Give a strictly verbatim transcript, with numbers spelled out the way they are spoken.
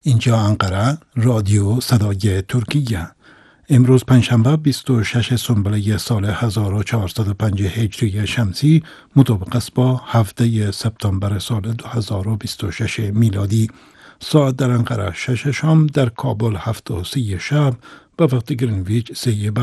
اینجا انقره، رادیو صدای ترکیه. امروز پنجشنبه بیست و شش سنبله سال هزار و چهارصد و پنج هجری شمسی مطابق است با هفته سپتامبر سال دو هزار و بیست و شش میلادی. ساعت در انقره شش شام، در کابل هفت و سی شب، به وقت گرینویچ سه